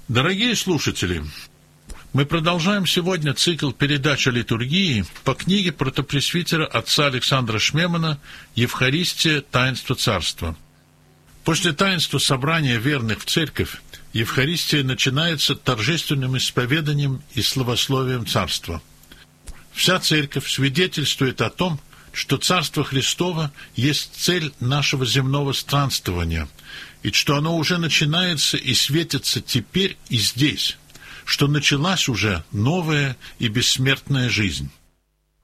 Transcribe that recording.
Дорогие слушатели, мы продолжаем сегодня цикл передач о литургии по книге протопресвитера отца Александра Шмемана «Евхаристия. Таинство Царства». После таинства собрания верных в церковь Евхаристия начинается торжественным исповеданием и славословием Царства. Вся церковь свидетельствует о том, что Царство Христово есть цель нашего земного странствования, и что оно уже начинается и светится теперь и здесь, что началась уже новая и бессмертная жизнь.